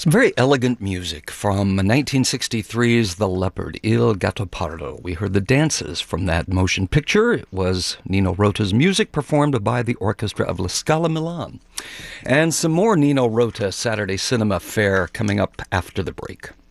Some very elegant music from 1963's The Leopard, Il Gattopardo. We heard the dances from that motion picture. It was Nino Rota's music performed by the orchestra of La Scala Milan. And some more Nino Rota Saturday Cinema Fare coming up after the break.